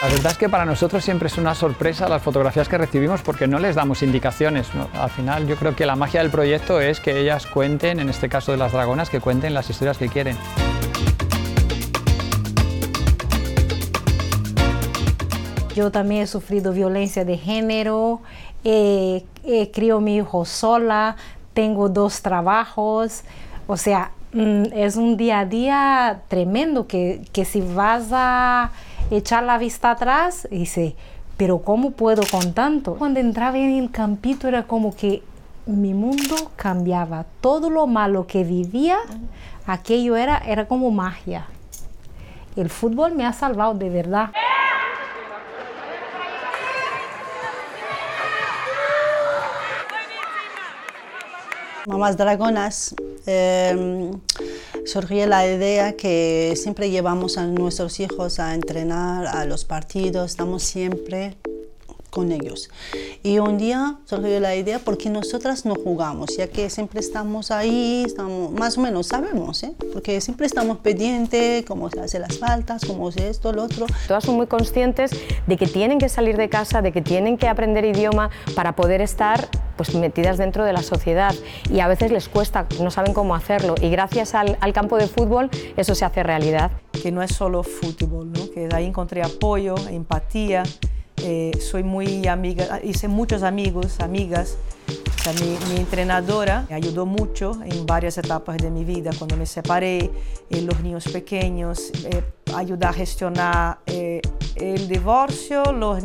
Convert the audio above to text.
La verdad es que para nosotros siempre es una sorpresa las fotografías que recibimos porque no les damos indicaciones, ¿no? Al final yo creo que la magia del proyecto es que ellas cuenten, en este caso de las dragonas, que cuenten las historias que quieren. Yo también he sufrido violencia de género, crío a mi hijo sola, tengo 2 trabajos, o sea, es un día a día tremendo que si vas a echar la vista atrás, dice, pero ¿cómo puedo con tanto? Cuando entraba en el campito era como que mi mundo cambiaba, todo lo malo que vivía, aquello era como magia. El fútbol me ha salvado de verdad. Mamás Dragonas, surgió la idea que siempre llevamos a nuestros hijos a entrenar, a los partidos, estamos siempre con ellos. Y un día surgió la idea porque nosotras no jugamos, ya que siempre estamos ahí, más o menos sabemos, porque siempre estamos pendientes, cómo se hacen las faltas, cómo se esto, lo otro. Todas son muy conscientes de que tienen que salir de casa, de que tienen que aprender idioma para poder estar pues, metidas dentro de la sociedad y a veces les cuesta, no saben cómo hacerlo y gracias al campo de fútbol eso se hace realidad. Que no es solo fútbol, ¿no? Que ahí encontré apoyo, empatía. Soy muy amiga, hice muchos amigos, amigas. O sea, mi entrenadora me ayudó mucho en varias etapas de mi vida, cuando me separé, los niños pequeños, ayudar a gestionar el divorcio, los